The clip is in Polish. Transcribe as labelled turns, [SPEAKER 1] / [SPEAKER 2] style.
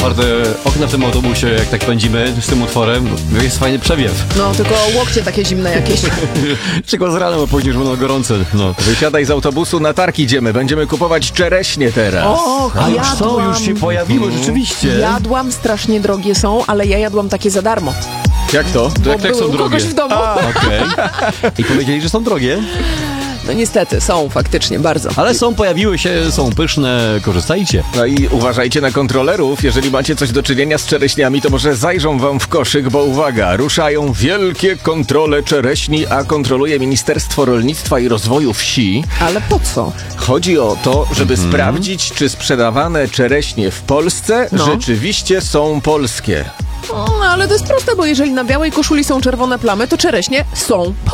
[SPEAKER 1] Otwarte okna w tym autobusie, jak tak pędzimy z tym utworem, jest fajny przewiew.
[SPEAKER 2] No, tylko łokcie takie zimne jakieś.
[SPEAKER 1] Tylko z ranem, bo później już będą gorące. No.
[SPEAKER 3] Wysiadaj z autobusu, na targ idziemy. Będziemy kupować czereśnie teraz.
[SPEAKER 2] Och,
[SPEAKER 1] A już
[SPEAKER 2] jadłam.
[SPEAKER 1] są, już się pojawiły, rzeczywiście.
[SPEAKER 2] Jadłam, strasznie drogie są, ale ja jadłam takie za darmo.
[SPEAKER 3] Jak to?
[SPEAKER 1] To jak
[SPEAKER 2] Były
[SPEAKER 1] są
[SPEAKER 2] u
[SPEAKER 1] drogie?
[SPEAKER 2] kogoś w domu.
[SPEAKER 1] Okej. I powiedzieli, że są drogie,
[SPEAKER 2] No niestety, są faktycznie, bardzo.
[SPEAKER 1] ale są, pojawiły się, są pyszne, korzystajcie.
[SPEAKER 3] No i uważajcie na kontrolerów. Jeżeli macie coś do czynienia z czereśniami, to może zajrzą wam w koszyk, bo uwaga, ruszają wielkie kontrole czereśni, a kontroluje Ministerstwo Rolnictwa i Rozwoju Wsi.
[SPEAKER 2] Ale po co?
[SPEAKER 3] Chodzi o to, żeby sprawdzić, czy sprzedawane czereśnie w Polsce rzeczywiście są polskie.
[SPEAKER 2] No, ale to jest proste, bo jeżeli na białej koszuli są czerwone plamy, to czereśnie są